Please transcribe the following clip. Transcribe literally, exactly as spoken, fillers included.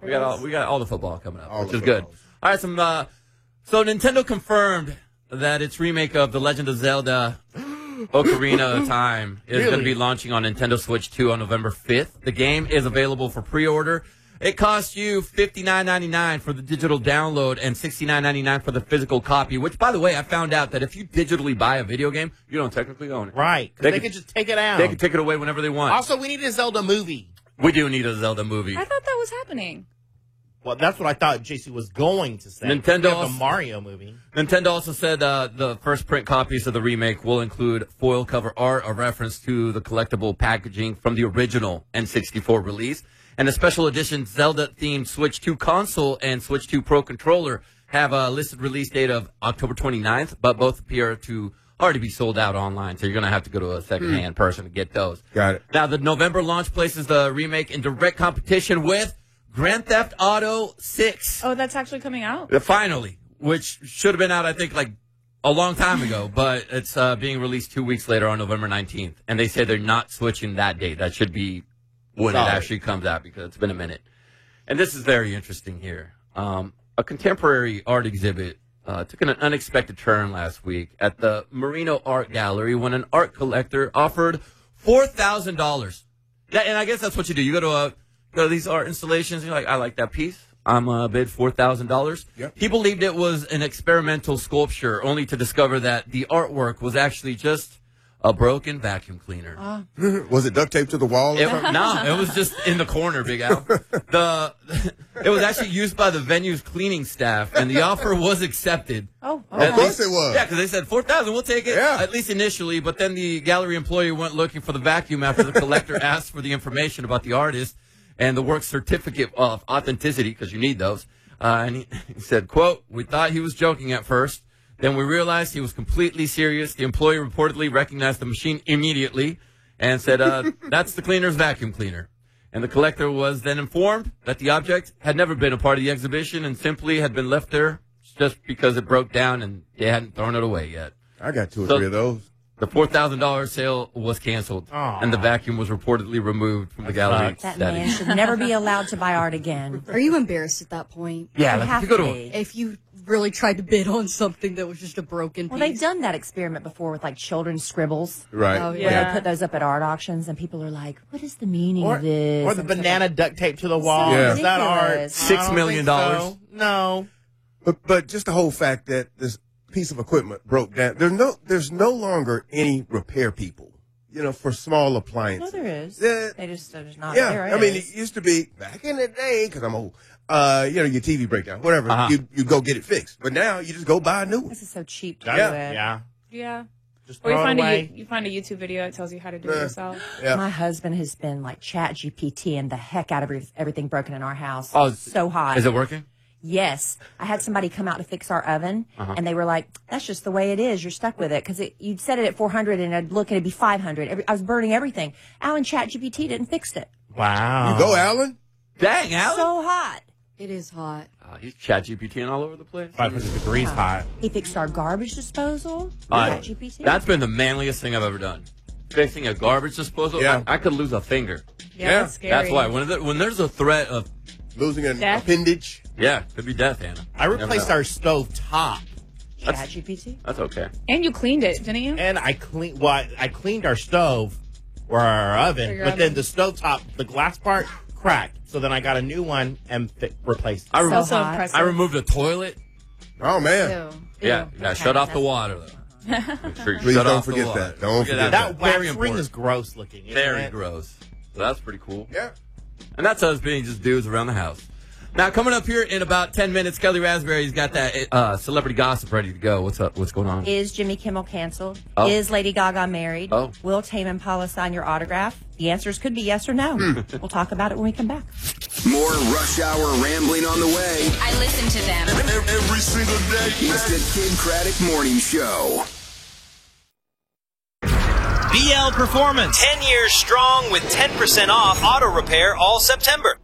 We got all we got all the football coming up, All which the is good. footballs. All right, some. Uh, so Nintendo confirmed that its remake of The Legend of Zelda Ocarina of Time is Really? going to be launching on Nintendo Switch two on November fifth. The game is available for pre-order. It costs you fifty-nine ninety-nine for the digital download and sixty-nine ninety-nine for the physical copy, which, by the way, I found out that if you digitally buy a video game, you don't technically own it. Right. 'Cause They they, can- can just take it out. They can take it away whenever they want. Also, we need a Zelda movie. We do need a Zelda movie. I thought that was happening. Well, that's what I thought J C was going to say. Nintendo We have also- the Mario movie. Nintendo also said uh, the first print copies of the remake will include foil cover art, a reference to the collectible packaging from the original N sixty-four release, and a special edition Zelda-themed Switch two console and Switch two Pro controller have a listed release date of October twenty-ninth, but both appear to already be sold out online, so you're going to have to go to a secondhand person to get those. Got it. Now, the November launch places the remake in direct competition with Grand Theft Auto six. Oh, that's actually coming out? Uh, Finally, which should have been out, I think, like a long time ago, but it's uh, being released two weeks later on November nineteenth. And they say they're not switching that date. That should be when Solid. it actually comes out because it's been a minute. And this is very interesting here. Um, a contemporary art exhibit uh, took an unexpected turn last week at the Marino Art Gallery when an art collector offered four thousand dollars. And I guess that's what you do. You go to a go to these art installations, and you're like, I like that piece. I'm uh, bid four thousand dollars. Yep. He believed it was an experimental sculpture, only to discover that the artwork was actually just a broken vacuum cleaner. Was it duct taped to the wall? Or It, something? no, it was just in the corner, Big Al. The it was actually used by the venue's cleaning staff, and the offer was accepted. Oh, Of okay. course it was. Yeah, because they said four thousand, we'll take it. Yeah. At least initially, but then the gallery employee went looking for the vacuum after the collector asked for the information about the artist and the work's certificate of authenticity, because you need those. Uh, and he, he said, quote, "We thought he was joking at first. Then we realized he was completely serious. The employee reportedly recognized the machine immediately and said, uh, that's the cleaner's vacuum cleaner." And the collector was then informed that the object had never been a part of the exhibition and simply had been left there just because it broke down and they hadn't thrown it away yet. I got two or So- three of those. The four thousand dollars sale was canceled, Aw. and the vacuum was reportedly removed from the gallery. sucks. That That man is- should never be allowed to buy art again. Are you embarrassed at that point? Yeah, You like if have you go to to be. If you really tried to bid on something that was just a broken Well, piece. they've done that experiment before with like children's scribbles. Right. Oh, Where Yeah. they put those up at art auctions, and people are like, "What is the meaning Or, of this?" or the And stuff banana like- duct tape to the wall. So Is that art? ridiculous. Six I don't million think dollars. so. No. But but just the whole fact that this piece of equipment broke down. There's no there's no longer any repair people. You know, for small No, appliances. there is. Yeah. They just there's not. Yeah, there I mean, is. it used to be back in the day because I'm old. Uh, you know, your T V breakdown, whatever. Uh-huh. You you go get it fixed. But now you just go buy a new one. This is so cheap to That- do yeah. it. Yeah. Yeah. Just Or you throw it find, a, away. you find a YouTube video that tells you how to do it Yeah. yourself. Yeah. My husband has been like Chat G P T and the heck out of every- everything broken in our house. Oh, so hot. Is it working? Yes. I had somebody come out to fix our oven, Uh-huh. and they were like, that's just the way it is. You're stuck with it. Because you'd set it at four hundred, and I'd look, and it'd be five hundred. Every, I was burning everything. Alan Chat G P T didn't fix it. Wow. You go, Alan. Dang, Alan. So hot. It is hot. Uh, he's chat GPTing all over the place. five hundred degrees hot. He fixed our garbage disposal. Uh, Chat G P T. That's been the manliest thing I've ever done. Fixing a garbage disposal. Yeah. I, I could lose a finger. Yeah, Yeah. that's scary. That's why. When, the, when there's a threat of, Losing an Death? appendage. yeah, could be death, Anna. I replaced our stove top, Chat G P T. That's okay. And you cleaned it, didn't you? and I clean. Well, I, I cleaned our stove or our oven, Or your but then oven. the stove top, the glass part cracked. So then I got a new one and fi- replaced it. I, So remo- so hot. impressive. I removed a toilet. Oh man. Ew. Yeah, Ew. you gotta shut off the water, though. Make sure you Please shut don't off the forget water. that. Don't forget That wax Very ring important. is gross looking. isn't Very it? gross. So that's pretty cool. Yeah. And that's us being just dudes around the house. Now, coming up here in about ten minutes, Kelly Raspberry's got that uh, celebrity gossip ready to go. What's up? What's going on? Is Jimmy Kimmel canceled? Oh. Is Lady Gaga married? Oh. Will Tame Impala sign your autograph? The answers could be yes or no. We'll talk about it when we come back. More Rush Hour rambling on the way. I listen to them. Every single day. It's the Kid Craddock Morning Show. B L Performance. ten years strong with ten percent off auto repair all September.